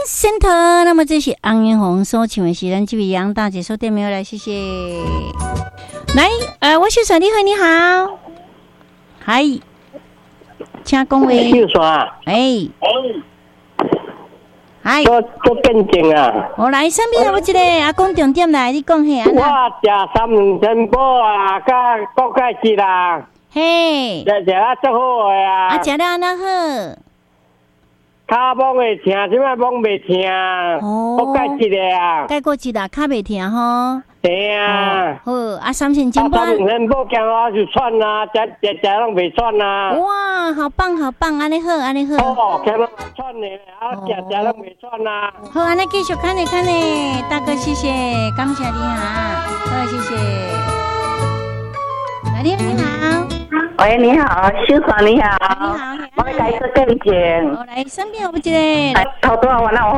Center， 那么这是洪云红所唱的是咱这位杨大姐所点名来，谢谢。来，我秀爽，你好，你好，嗨，请讲话。 秀爽， 嗨， 做见证啊！ 我来，身边有一个阿公重点来，你讲嘿， 我食3千宝啊，甲国家级啦， 嘿， 食啊足好个啊！ 食了安那好？ 骹摸会疼，即摆摸袂疼，国家级个啊！ 改过一啦，较袂疼吼。 对啊。 好，3千金宝。 3千宝行我就喘啊，食拢袂喘啊。 哇，好棒好棒，安尼好安尼好。 哦，行拢喘呢，食拢袂喘啊。 好，安尼继续看呢，大哥谢谢，感谢你哈，好谢谢。你好。 喂，你好，秀爽你好。 你好。 我来做见证。 我来身边有一个。 头拄啊，我